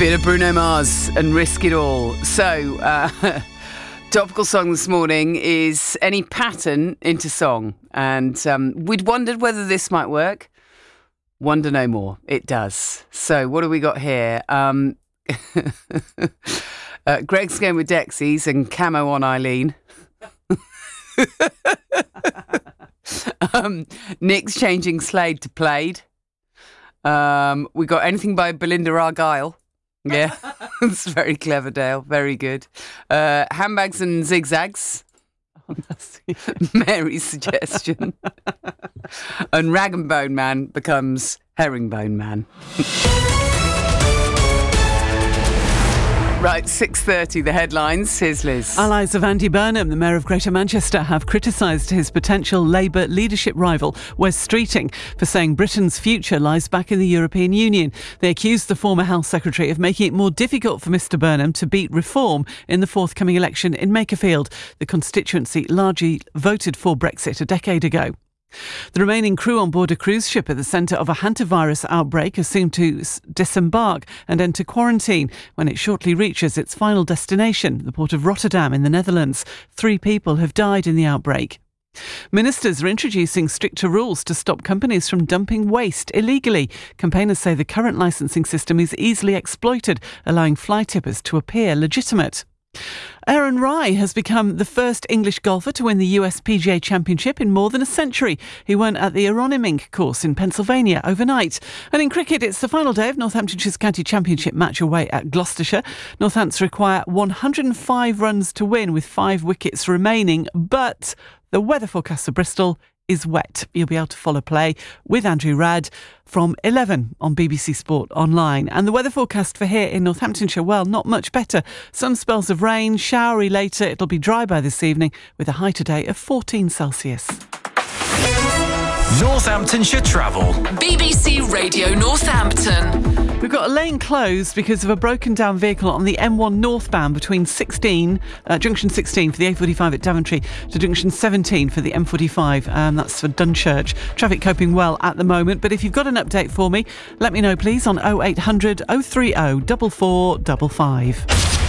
Bit of Bruno Mars and Risk It All. So, topical song this morning is Any Pattern into Song. And we'd wondered whether this might work. Wonder no more. It does. So, what do we got here? Greg's going with Dexys and Camo on Eileen. Nick's changing Slade to Played. We got Anything by Belinda Argyle. Yeah, it's very clever, Dale. Very good. Handbags and Zigzags. Mary's suggestion. And Rag and Bone Man becomes Herringbone Man. Right, 6:30, the headlines. Here's Liz. Allies of Andy Burnham, the Mayor of Greater Manchester, have criticised his potential Labour leadership rival, Wes Streeting, for saying Britain's future lies back in the European Union. They accused the former Health Secretary of making it more difficult for Mr Burnham to beat Reform in the forthcoming election in Makerfield. The constituency largely voted for Brexit a decade ago. The remaining crew on board a cruise ship at the centre of a hantavirus outbreak are soon to disembark and enter quarantine when it shortly reaches its final destination, the port of Rotterdam in the Netherlands. 3 people have died in the outbreak. Ministers are introducing stricter rules to stop companies from dumping waste illegally. Campaigners say the current licensing system is easily exploited, allowing fly tippers to appear legitimate. Aaron Rai has become the first English golfer to win the US PGA Championship in more than a century. He won at the Aronimink course in Pennsylvania overnight. And in cricket, it's the final day of Northamptonshire's County Championship match away at Gloucestershire. Northants require 105 runs to win with 5 wickets remaining, but the weather forecast for Bristol is wet. You'll be able to follow play with Andrew Radd from 11 on BBC Sport Online. And the weather forecast for here in Northamptonshire, well, not much better. Some spells of rain, showery later. It'll be dry by this evening with a high today of 14 Celsius. Northamptonshire Travel. BBC Radio Northampton. We've got a lane closed because of a broken down vehicle on the M1 northbound between junction 16 for the A45 at Daventry to junction 17 for the M45. That's for Dunchurch. Traffic coping well at the moment, but if you've got an update for me, let me know please on 0800 030 4455.